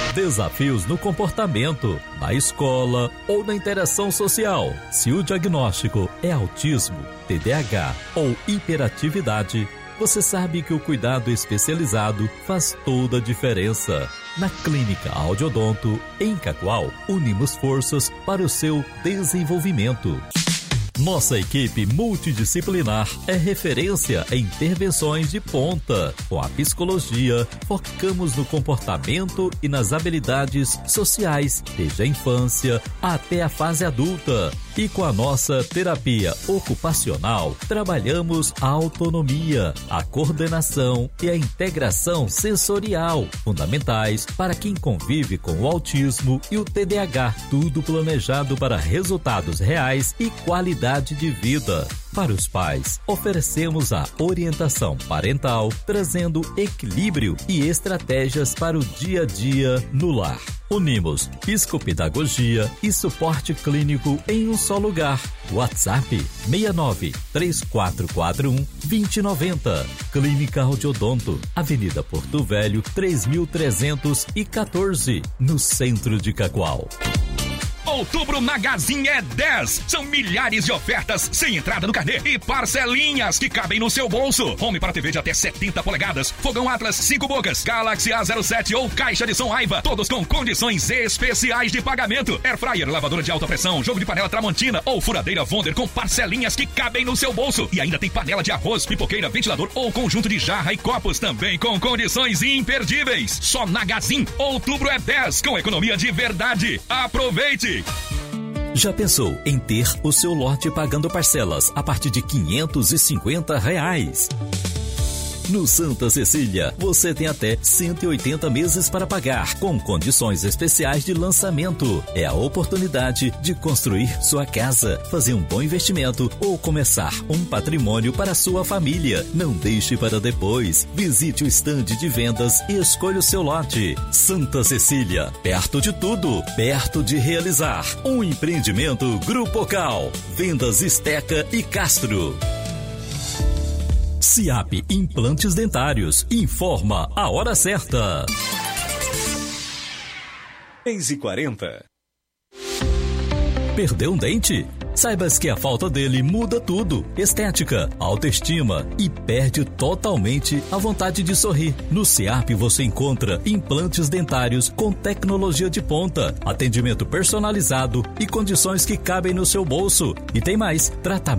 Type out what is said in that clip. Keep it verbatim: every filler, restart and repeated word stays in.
Desafios no comportamento, na escola ou na interação social. Se o diagnóstico é autismo, T D A H ou hiperatividade, você sabe que o cuidado especializado faz toda a diferença. Na Clínica Audiodonto, em Cacoal, unimos forças para o seu desenvolvimento. Nossa equipe multidisciplinar é referência em intervenções de ponta. Com a psicologia, focamos no comportamento e nas habilidades sociais, desde a infância até a fase adulta. E com a nossa terapia ocupacional, trabalhamos a autonomia, a coordenação e a integração sensorial, fundamentais para quem convive com o autismo e o T D A H. Tudo planejado para resultados reais e qualidade de vida. Para os pais, oferecemos a orientação parental, trazendo equilíbrio e estratégias para o dia a dia no lar. Unimos psicopedagogia e suporte clínico em um só lugar. WhatsApp seis nove três quatro quatro um dois zero nove zero. Clínica Audiodonto, Avenida Porto Velho, três mil trezentos e quatorze, no centro de Cacoal. Outubro Magazine é dez. São milhares de ofertas sem entrada no carnê e parcelinhas que cabem no seu bolso. Home para T V de até setenta polegadas, fogão Atlas cinco bocas, Galaxy A zero sete ou caixa de som Aiva, todos com condições especiais de pagamento. Air fryer, lavadora de alta pressão, jogo de panela Tramontina ou furadeira Wonder com parcelinhas que cabem no seu bolso. E ainda tem panela de arroz, pipoqueira, ventilador ou conjunto de jarra e copos também com condições imperdíveis. Só na Gazin, outubro é dez, com economia de verdade. Aproveite! Já pensou em ter o seu lote pagando parcelas a partir de quinhentos e cinquenta reais? No Santa Cecília, você tem até cento e oitenta meses para pagar, com condições especiais de lançamento. É a oportunidade de construir sua casa, fazer um bom investimento ou começar um patrimônio para sua família. Não deixe para depois. Visite o estande de vendas e escolha o seu lote. Santa Cecília, perto de tudo, perto de realizar. Um empreendimento Grupo Cal. Vendas Esteca e Castro. Ciap Implantes Dentários informa a hora certa. seis e quarenta. Perdeu um dente? Saibas que a falta dele muda tudo. Estética, autoestima e perde totalmente a vontade de sorrir. No Ciap você encontra implantes dentários com tecnologia de ponta, atendimento personalizado e condições que cabem no seu bolso. E tem mais, tratamento